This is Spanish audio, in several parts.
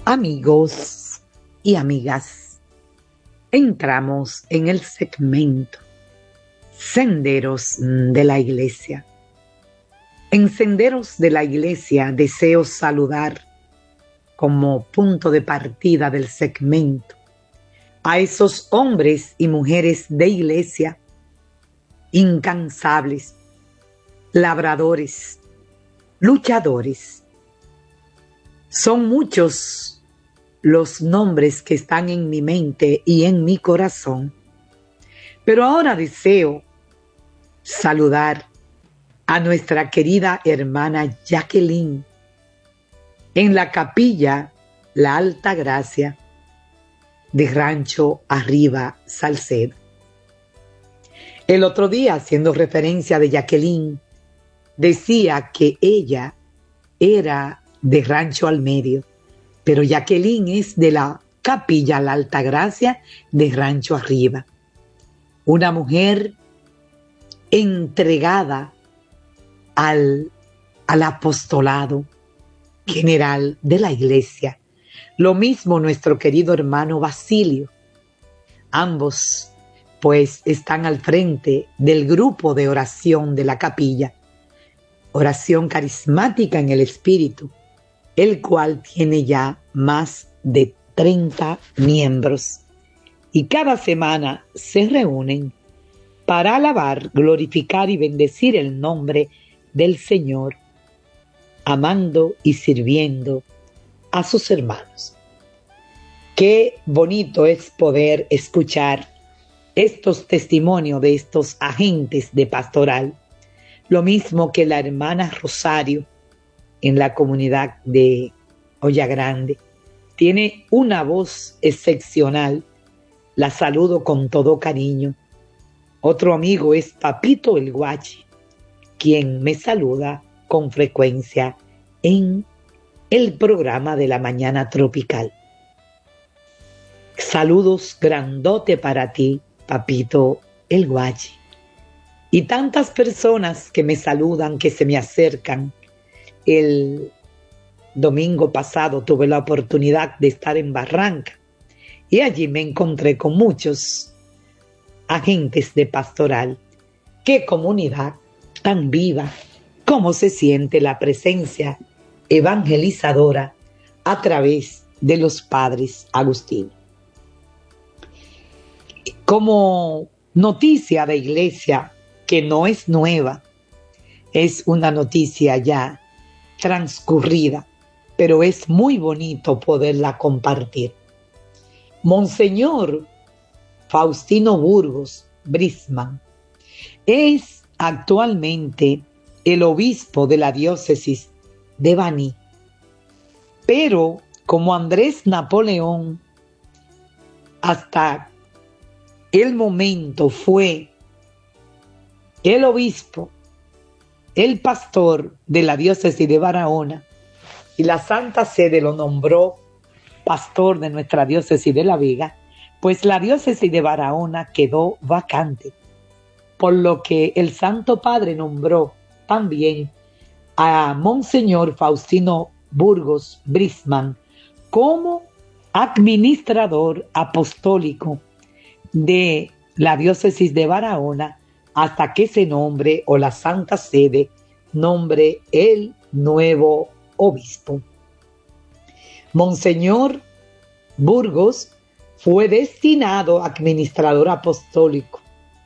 Amigos y amigas, entramos en el segmento Senderos de la Iglesia. En Senderos de la Iglesia deseo saludar como punto de partida del segmento a esos hombres y mujeres de iglesia incansables, labradores, luchadores. Son muchos los nombres que están en mi mente y en mi corazón, pero ahora deseo saludar a nuestra querida hermana Jacqueline en la capilla La Alta Gracia de Rancho Arriba, Salcedo. El otro día, haciendo referencia de Jacqueline, decía que ella era de Rancho al Medio, pero Jacqueline es de la capilla La Alta Gracia de Rancho Arriba. Una mujer entregada al apostolado general de la iglesia. Lo mismo nuestro querido hermano Basilio. Ambos pues están al frente del grupo de oración de la capilla. Oración carismática en el espíritu, el cual tiene ya más de 30 miembros. Y cada semana se reúnen para alabar, glorificar y bendecir el nombre del Señor, amando y sirviendo a sus hermanos. Qué bonito es poder escuchar estos testimonios de estos agentes de pastoral, lo mismo que la hermana Rosario en la comunidad de Olla Grande. Tiene una voz excepcional, la saludo con todo cariño. Otro amigo es Papito el Guachi, quien me saluda con frecuencia en el programa de la Mañana Tropical. Saludos grandote para ti, Papito el Guachi. Y tantas personas que me saludan, que se me acercan. El domingo pasado tuve la oportunidad de estar en Barranca y allí me encontré con muchos agentes de pastoral. ¡Qué comunidad tan viva! ¿Cómo se siente la presencia evangelizadora a través de los padres agustinos? Como noticia de iglesia que no es nueva, es una noticia ya transcurrida, pero es muy bonito poderla compartir. Monseñor Faustino Burgos Brisman es actualmente el obispo de la diócesis de Baní, pero como Andrés Napoleón hasta el momento fue el obispo, el pastor de la diócesis de Barahona, y la Santa Sede lo nombró pastor de nuestra diócesis de La Vega, pues la diócesis de Barahona quedó vacante, por lo que el Santo Padre nombró también a Monseñor Faustino Burgos Brisman como administrador apostólico de la diócesis de Barahona, hasta que se nombre, o la Santa Sede nombre, el nuevo obispo. Monseñor Burgos fue destinado administrador apostólico.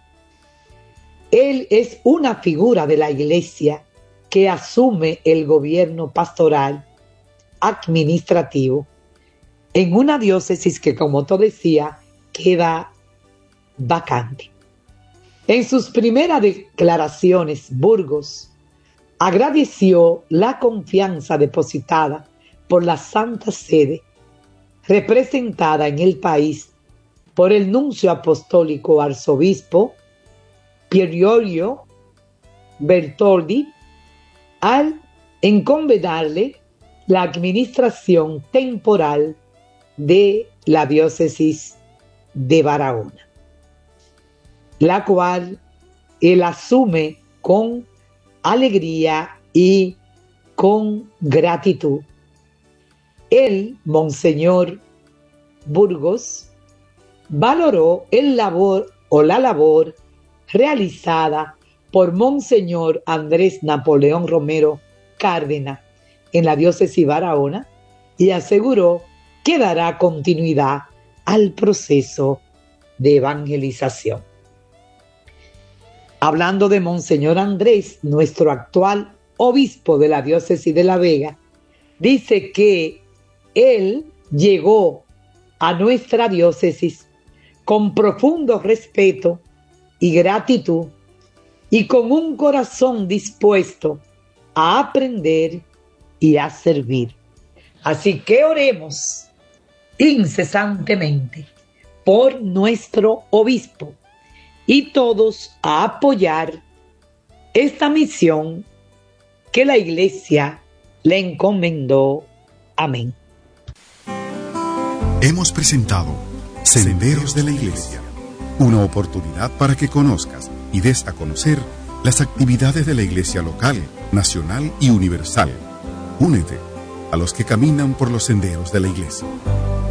Él es una figura de la iglesia que asume el gobierno pastoral administrativo en una diócesis que, como te decía, queda vacante. En sus primeras declaraciones, Burgos agradeció la confianza depositada por la Santa Sede, representada en el país por el nuncio apostólico arzobispo Piergiorgio Bertoldi, al encomendarle la administración temporal de la diócesis de Barahona, la cual él asume con alegría y con gratitud. el Monseñor Burgos valoró la labor realizada por Monseñor Andrés Napoleón Romero Cárdenas en la diócesis Barahona y aseguró que dará continuidad al proceso de evangelización. Hablando de Monseñor Andrés, nuestro actual obispo de la diócesis de La Vega, dice que él llegó a nuestra diócesis con profundo respeto y gratitud y con un corazón dispuesto a aprender y a servir. Así que oremos incesantemente por nuestro obispo y todos a apoyar esta misión que la Iglesia le encomendó. Amén. Hemos presentado Senderos de la Iglesia, una oportunidad para que conozcas y des a conocer las actividades de la Iglesia local, nacional y universal. Únete a los que caminan por los senderos de la Iglesia.